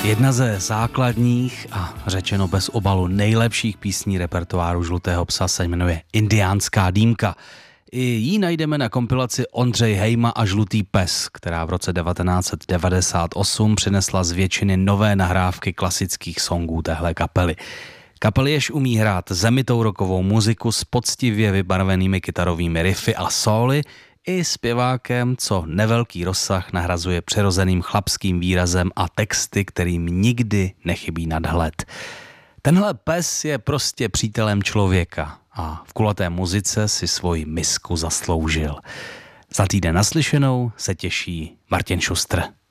Jedna ze základních a řečeno bez obalu nejlepších písní repertoáru Žlutého psa se jmenuje Indiánská dýmka. I ji najdeme na kompilaci Ondřej Hejma a Žlutý pes, která v roce 1998 přinesla z většiny nové nahrávky klasických songů téhle kapely. Kapely jež umí hrát zemitou rockovou muziku s poctivě vybarvenými kytarovými riffy a sóly i zpěvákem, co nevelký rozsah nahrazuje přirozeným chlapským výrazem a texty, kterým nikdy nechybí nadhled. Tenhle pes je prostě přítelem člověka a v kulaté muzice si svoji misku zasloužil. Za týden naslyšenou se těší Martin Šustr.